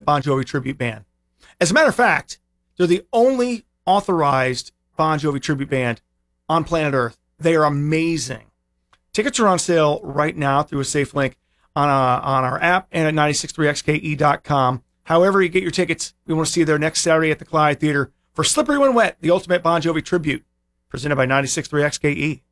Bon Jovi tribute band. As a matter of fact, they're the only authorized Bon Jovi tribute band on planet Earth. They are amazing. Tickets are on sale right now through a safe link on our app and at 963xke.com. However you get your tickets, we want to see you there next Saturday at the Clyde Theater for Slippery When Wet, the ultimate Bon Jovi tribute, presented by 963xke.